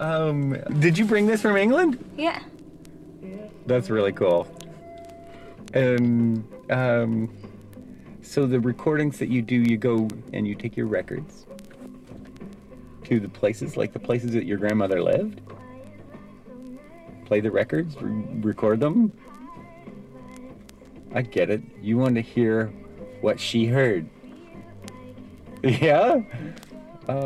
Did you bring this from England? Yeah. That's really cool. And so the recordings that you do, you go and you take your records to the places, like the places that your grandmother lived. Play the records, record them. I get it. You want to hear what she heard. Yeah?